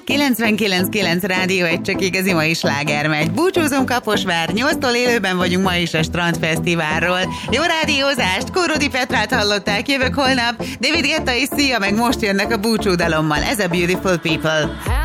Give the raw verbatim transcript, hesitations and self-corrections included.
kilencvenkilenc kilenc Rádió egy csak igazi mai sláger megy. Búcsúzom Kaposvár, nyolctól élőben vagyunk ma is a Strandfesztiválról. Jó rádiózást, Kórodi Petrát hallották, jövök holnap, David Guetta és Sia meg most jönnek a búcsúdalommal. Ez a Beautiful People.